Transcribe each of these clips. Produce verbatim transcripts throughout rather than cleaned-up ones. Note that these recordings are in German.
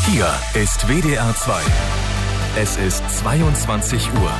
Hier ist W D R zwei. Es ist zweiundzwanzig Uhr.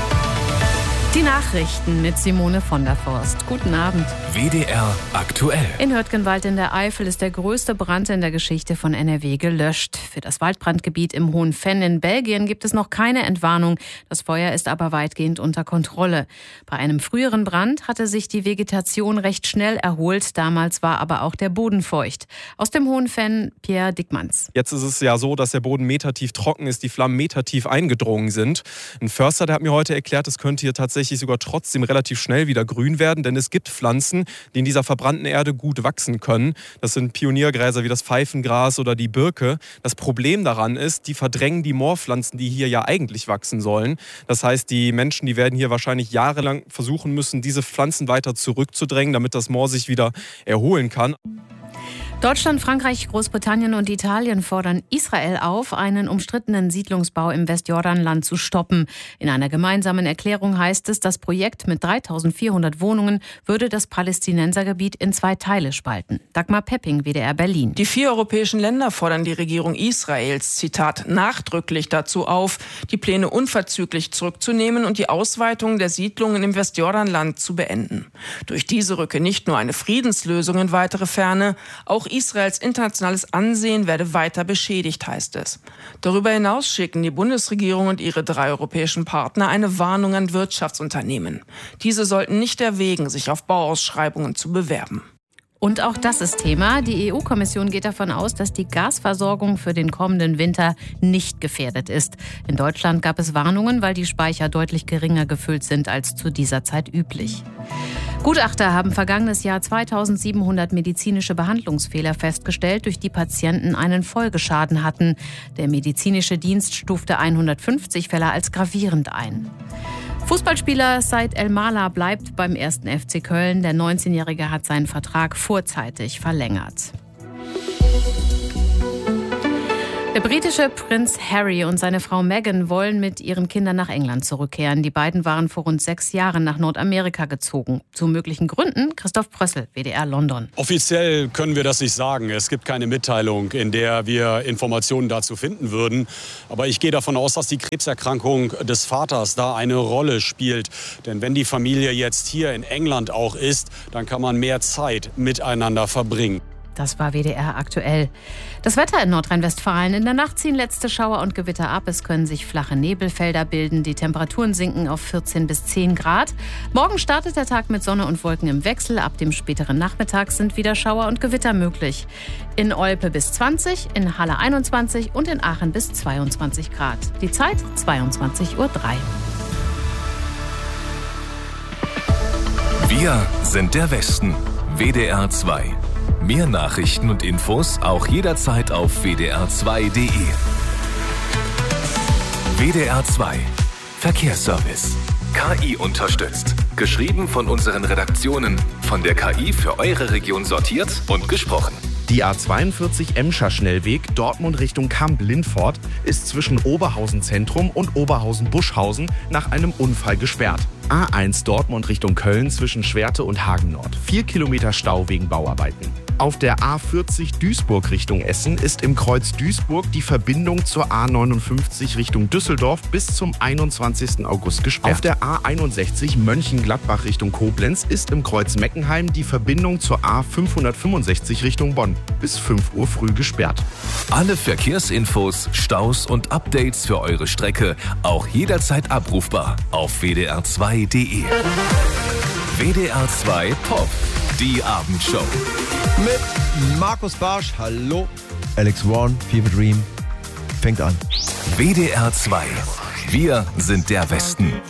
Die Nachrichten mit Simone von der Forst. Guten Abend. W D R aktuell. In Hürtgenwald in der Eifel ist der größte Brand in der Geschichte von N R W gelöscht. Für das Waldbrandgebiet im Hohen Venn in Belgien gibt es noch keine Entwarnung. Das Feuer ist aber weitgehend unter Kontrolle. Bei einem früheren Brand hatte sich die Vegetation recht schnell erholt. Damals war aber auch der Boden feucht. Aus dem Hohen Venn, Pierre Dickmanns. Jetzt ist es ja so, dass der Boden metertief trocken ist, die Flammen metertief eingedrungen sind. Ein Förster, der hat mir heute erklärt, es könnte hier tatsächlich sogar trotzdem relativ schnell wieder grün werden, denn es gibt Pflanzen, die in dieser verbrannten Erde gut wachsen können. Das sind Pioniergräser wie das Pfeifengras oder die Birke. Das Problem daran ist, die verdrängen die Moorpflanzen, die hier ja eigentlich wachsen sollen. Das heißt, die Menschen, die werden hier wahrscheinlich jahrelang versuchen müssen, diese Pflanzen weiter zurückzudrängen, damit das Moor sich wieder erholen kann. Deutschland, Frankreich, Großbritannien und Italien fordern Israel auf, einen umstrittenen Siedlungsbau im Westjordanland zu stoppen. In einer gemeinsamen Erklärung heißt es, das Projekt mit dreitausendvierhundert Wohnungen würde das Palästinensergebiet in zwei Teile spalten. Dagmar Pepping, W D R Berlin. Die vier europäischen Länder fordern die Regierung Israels, Zitat, nachdrücklich dazu auf, die Pläne unverzüglich zurückzunehmen und die Ausweitung der Siedlungen im Westjordanland zu beenden. Durch diese rücke nicht nur eine Friedenslösung in weitere Ferne, auch Israels internationales Ansehen werde weiter beschädigt, heißt es. Darüber hinaus schicken die Bundesregierung und ihre drei europäischen Partner eine Warnung an Wirtschaftsunternehmen. Diese sollten nicht erwägen, sich auf Bauausschreibungen zu bewerben. Und auch das ist Thema. Die E U-Kommission geht davon aus, dass die Gasversorgung für den kommenden Winter nicht gefährdet ist. In Deutschland gab es Warnungen, weil die Speicher deutlich geringer gefüllt sind als zu dieser Zeit üblich. Gutachter haben vergangenes Jahr zweitausendsiebenhundert medizinische Behandlungsfehler festgestellt, durch die Patienten einen Folgeschaden hatten. Der medizinische Dienst stufte hundertfünfzig Fälle als gravierend ein. Fußballspieler Said El-Mala bleibt beim ersten F C Köln. Der neunzehnjährige hat seinen Vertrag vorzeitig verlängert. Der britische Prinz Harry und seine Frau Meghan wollen mit ihren Kindern nach England zurückkehren. Die beiden waren vor rund sechs Jahren nach Nordamerika gezogen. Zu möglichen Gründen Christoph Prössel, W D R London. Offiziell können wir das nicht sagen. Es gibt keine Mitteilung, in der wir Informationen dazu finden würden. Aber ich gehe davon aus, dass die Krebserkrankung des Vaters da eine Rolle spielt. Denn wenn die Familie jetzt hier in England auch ist, dann kann man mehr Zeit miteinander verbringen. Das war W D R aktuell. Das Wetter in Nordrhein-Westfalen. In der Nacht ziehen letzte Schauer und Gewitter ab. Es können sich flache Nebelfelder bilden. Die Temperaturen sinken auf vierzehn bis zehn Grad. Morgen startet der Tag mit Sonne und Wolken im Wechsel. Ab dem späteren Nachmittag sind wieder Schauer und Gewitter möglich. In Olpe bis zwanzig, in Halle einundzwanzig und in Aachen bis zweiundzwanzig Grad. Die Zeit zweiundzwanzig Uhr drei. Wir sind der Westen. W D R zwei. Mehr Nachrichten und Infos auch jederzeit auf w d r zwei punkt d e. W D R zwei Verkehrsservice. K I unterstützt. Geschrieben von unseren Redaktionen. Von der K I für eure Region sortiert und gesprochen. Die A zweiundvierzig Emscher Schnellweg Dortmund Richtung Kamp-Lindfort ist zwischen Oberhausen Zentrum und Oberhausen-Buschhausen nach einem Unfall gesperrt. A eins Dortmund Richtung Köln zwischen Schwerte und Hagen Nord. Vier Kilometer Stau wegen Bauarbeiten. Auf der A vierzig Duisburg Richtung Essen ist im Kreuz Duisburg die Verbindung zur A neunundfünfzig Richtung Düsseldorf bis zum einundzwanzigsten August gesperrt. Auf der A einundsechzig Mönchengladbach Richtung Koblenz ist im Kreuz Meckenheim die Verbindung zur A fünfhundertfünfundsechzig Richtung Bonn bis fünf Uhr früh gesperrt. Alle Verkehrsinfos, Staus und Updates für eure Strecke auch jederzeit abrufbar auf w d r zwei punkt d e. W D R zwei Pop, die Abendshow. Mit Markus Barsch, hallo. Alex Warren, Fever Dream, fängt an. W D R zwei. Wir sind der Westen.